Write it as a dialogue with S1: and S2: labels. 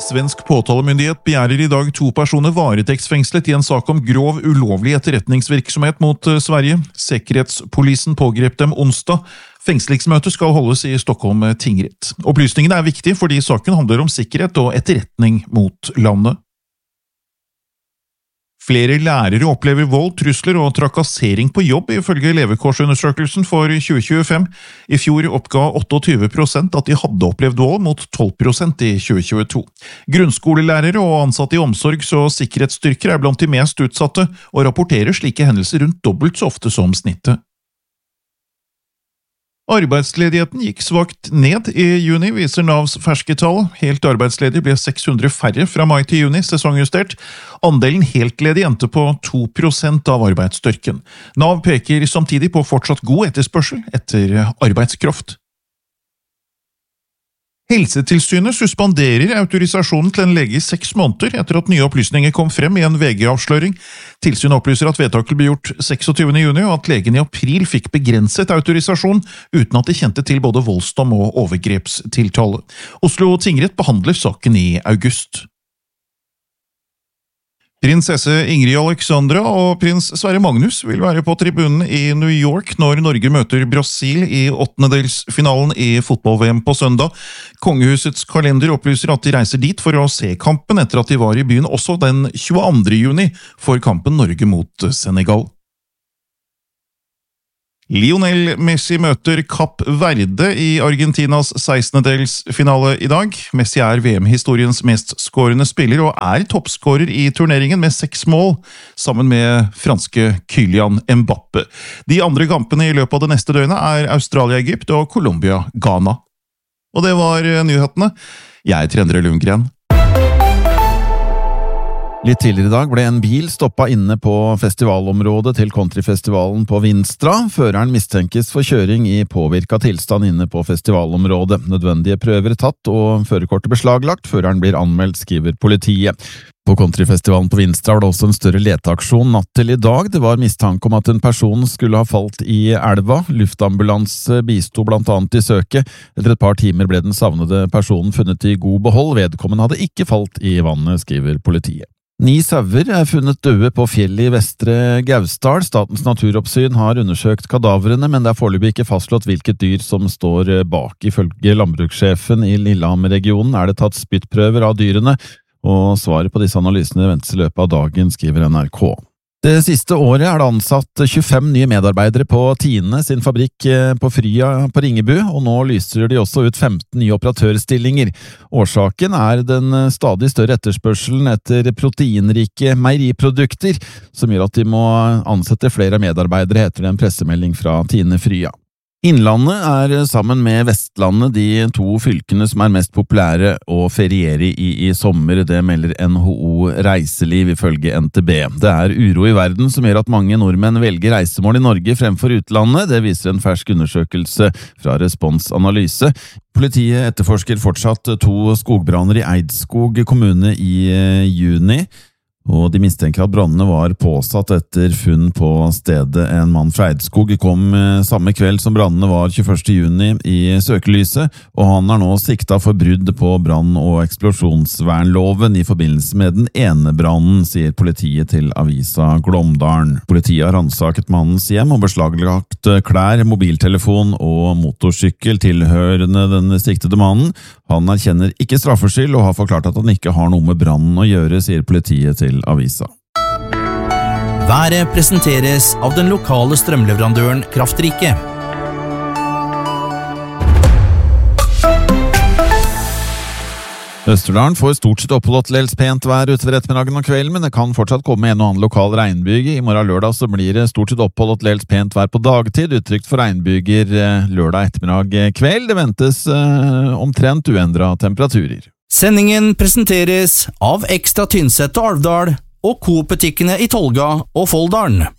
S1: Svensk påtalemyndighet begjærer I dag 2 personer varetektsfengslet I en sak om grov ulovlig etterretningsvirksomhet mot Sverige. Sikkerhetspolisen pågrep dem onsdag. Fengslingsmøtet skal holdes I Stockholm tingrett. Opplysningene viktige fordi saken handler om sikkerhet og etterretning mot landet. Flere lærere opplever vold, trusler og trakassering på jobb ifølge levekårsundersøkelsen for 2025. I fjor oppga 28% at de hadde opplevd vold mot 12% I 2022. Grunnskolelærere og ansatte I omsorgs- og sikkerhetsstyrker blant de mest utsatte og rapporterer slike hendelser rundt dobbelt så ofte som snittet. Arbeidsledigheten gikk svakt ned I juni, viser Navs ferske tall. Helt arbeidsledig ble 600 færre fra mai til juni, sesongjustert. Andelen helt ledig endte på 2% av arbeidsstyrken. Nav peker samtidig på fortsatt god etterspørsel etter arbeidskraft. Helsetilsynet suspenderer autorisasjonen til en lege I 6 måneder etter at nye opplysninger kom frem I en VG-avsløring. Tilsynet opplyser at vedtaket ble gjort 26. juni, og at legen I april fikk begrenset autorisasjon uten at de kjente til både voldsdom og overgrepstiltale. Oslo tingrett behandler saken I august. Prinsesse Ingrid Alexandra og prins Sverre Magnus vil være på tribunen I New York når Norge møter Brasil I 8-delsfinalen I fotball-VM på søndag. Kongehusets kalender opplyser at de reiser dit for å se kampen etter at de var I byen også den 22. juni for kampen Norge mot Senegal. Lionel Messi møter Kapp Verde I Argentinas 16-delsfinale I dag. Messi VM-historiens mest skårende spiller og toppskårer I turneringen med 6 mål, sammen med franske Kylian Mbappe. De andre kampene I løpet av det neste døgnet Australia-Egypt og Colombia-Ghana. Og det var nyhetene. Jeg heter Endre Lundgren.
S2: Litt tidligere I dag ble en bil stoppet inne på festivalområdet til countryfestivalen på Vinstra. Føreren mistenkes for kjøring I påvirket tilstand inne på festivalområdet. Nødvendige prøver tatt og førerkortet beslaglagt. Føreren blir anmeldt, skriver politiet. På countryfestivalen på Vinstra var det også en større leteaksjon natt til I dag. Det var mistanke om at en person skulle ha falt I elva. Luftambulanse bisto blant annet I søket. Etter et par timer ble den savnede personen funnet I god behold. Vedkommende hadde ikke falt I vannet, skriver politiet. 9 sauer funnet døde på fjellet I Vestre Gausdal. Statens naturoppsyn har undersøkt kadavrene, men det foreløpig ikke fastslått hvilket dyr som står bak. Ifølge landbrukssjefen I Lillehammer-regionen det tatt spyttprøver av dyrene, og svaret på disse analysene ventes I løpet av dagen, skriver NRK. Det siste året det ansatt 25 nye medarbeidere på Tine sin fabrikk på Frya på Ringebu, og nå lyser de også ut 15 nye operatørstillinger. Årsaken den stadig større etterspørselen etter proteinrike meieriprodukter, som gjør at de må ansette flere medarbeidere, heter det en pressemelding fra Tine Frya. Innlandet sammen med Vestlandet de 2 fylkene som mest populære å feriere I sommer, det melder NHO Reiseliv ifølge NTB. Det uro I verden som gjør at mange nordmenn velger reisemål I Norge fremfor utlandet, det viser en fersk undersøkelse fra Respons Analyse. Politiet etterforsker fortsatt 2 skogbranner I Eidskog kommune I juni, og de mistenker at brannene var påsatt etter funn på stedet. En mann fra Eidskog kom samme kveld som brannene var 21. juni I søkelyset, og han nå siktet for brudd på brann- og eksplosjonsvernloven I forbindelse med den ene brannen, sier politiet til avisa Glåmdalen. Politiet har ransaket mannens hjem og beslaglagt klær, mobiltelefon og motorsykkel tilhørende den siktede mannen. Han erkjenner ikke straffskyld og har forklart at han ikke har noe med brannen å gjøre, sier politiet til avisa.
S3: Været presenteres av den lokale strømleverandøren Kraftrike.
S2: Østerdalen får stort sett oppholdt til dels pent vær utover ettermiddagen og kvelden, men det kan fortsatt komme en og annen lokal regnbyge. I morgen lørdag så blir det stort sett oppholdt til dels pent vær på dagtid, utrygt for regnbyger lørdag ettermiddag kveld. Det ventes omtrent uendret temperaturer.
S3: Sendingen presenteres av Ekstra Tynset og Alvdal og Coop-butikkene I Tolga og Folldalen.